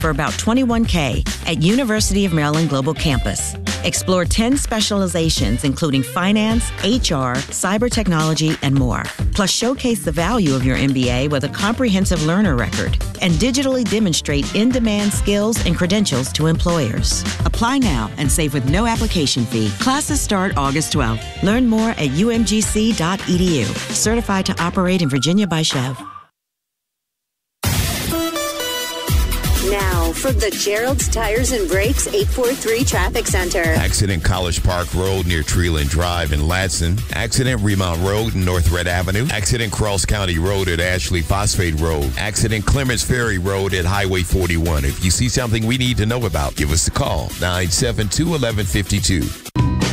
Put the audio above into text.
for about $21K at University of Maryland Global Campus. Explore 10 specializations, including finance, HR, cyber technology, and more. Plus, showcase the value of your MBA with a comprehensive learner record and digitally demonstrate in-demand skills and credentials to employers. Apply now and save with no application fee. Classes start August 12th. Learn more at umgc.edu. Certified to operate in Virginia by Chev. Now, from the Gerald's Tires and Brakes 843 Traffic Center. Accident College Park Road near Treeland Drive in Ladson. Accident Remount Road in North Red Avenue. Accident Cross County Road at Ashley Phosphate Road. Accident Clements Ferry Road at Highway 41. If you see something we need to know about, give us a call. 972-1152.